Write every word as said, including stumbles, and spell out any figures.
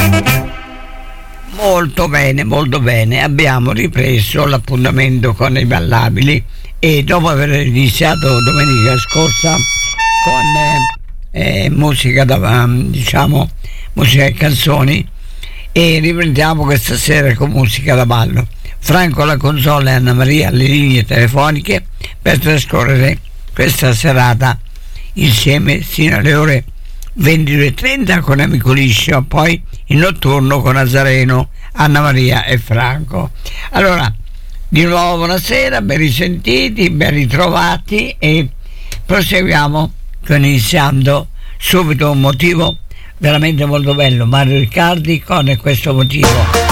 Molto bene, molto bene. Abbiamo ripreso l'appuntamento con i ballabili e dopo aver iniziato domenica scorsa con eh, eh, musica da, diciamo musica e canzoni, e riprendiamo questa sera con musica da ballo. Franco alla console e Anna Maria alle linee telefoniche per trascorrere questa serata insieme sino alle ore ventidue e trenta con Amico Liscio, poi il notturno con Nazareno, Anna Maria e Franco. Allora, di nuovo buonasera, ben risentiti, ben ritrovati, e proseguiamo con, iniziando subito un motivo veramente molto bello, Mario Riccardi con Questo Motivo.